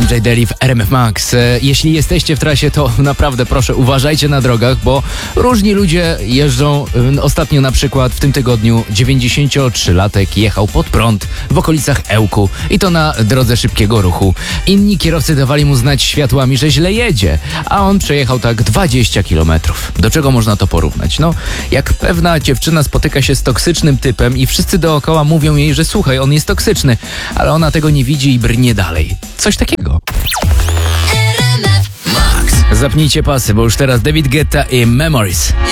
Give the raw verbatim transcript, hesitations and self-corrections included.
D J Daily w R M F Max. Jeśli jesteście w trasie, to naprawdę proszę uważajcie na drogach, bo różni ludzie jeżdżą. Ostatnio na przykład w tym tygodniu dziewięćdziesięciotrzylatek jechał pod prąd w okolicach Ełku i to na drodze szybkiego ruchu. Inni kierowcy dawali mu znać światłami, że źle jedzie, a on przejechał tak dwadzieścia kilometrów. Do czego można to porównać? No, jak pewna dziewczyna spotyka się z toksycznym typem i wszyscy dookoła mówią jej, że słuchaj, on jest toksyczny, ale ona tego nie widzi i brnie dalej. Coś takiego. Zapnijcie pasy, bo już teraz David Guetta i Memories.